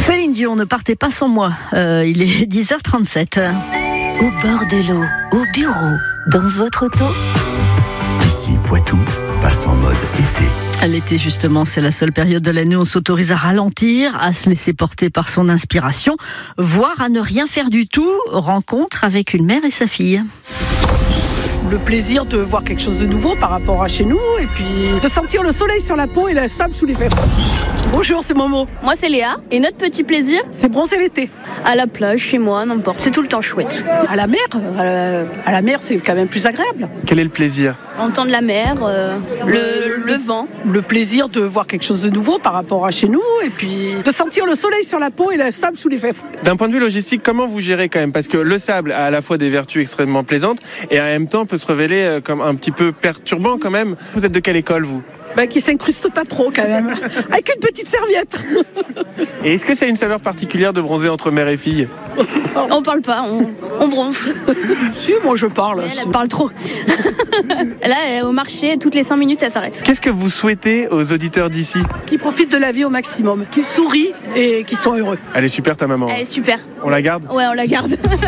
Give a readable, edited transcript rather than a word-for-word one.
Céline Dion, ne partez pas sans moi. Il est 10h37. Au bord de l'eau, au bureau, dans votre auto. Ici, Poitou passe en mode été. L'été, justement, c'est la seule période de l'année où on s'autorise à ralentir, à se laisser porter par son inspiration, voire à ne rien faire du tout. Rencontre avec une mère et sa fille. Le plaisir de voir quelque chose de nouveau par rapport à chez nous et puis de sentir le soleil sur la peau et le sable sous les fesses. Bonjour, c'est Momo. Moi c'est Léa et notre petit plaisir, C'est bronzer l'été. à la plage, chez moi, n'importe, c'est tout le temps chouette. À la mer, c'est quand même plus agréable. Quel est le plaisir ? Entendre la mer, le vent. Le plaisir de voir quelque chose de nouveau par rapport à chez nous et puis de sentir le soleil sur la peau et le sable sous les fesses. D'un point de vue logistique, comment vous gérez quand même ? Parce que le sable a à la fois des vertus extrêmement plaisantes et en même temps peut se révéler comme un petit peu perturbant quand même. Vous êtes de quelle école vous ? Qui s'incruste pas trop quand même. Avec une petite serviette. Et est-ce que c'est une saveur particulière de bronzer entre mère et fille ? On parle pas, on bronze. Si, moi je parle. Elle parle trop. Là, au marché, toutes les 5 minutes, elle s'arrête. Qu'est-ce que vous souhaitez aux auditeurs d'ici ? Qui profitent de la vie au maximum, qui sourient et qui sont heureux. Elle est super ta maman. Elle est super. On la garde ? Ouais, on la garde.